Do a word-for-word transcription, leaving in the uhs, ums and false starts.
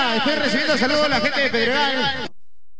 estoy recibiendo saludos a la gente de Pedregal.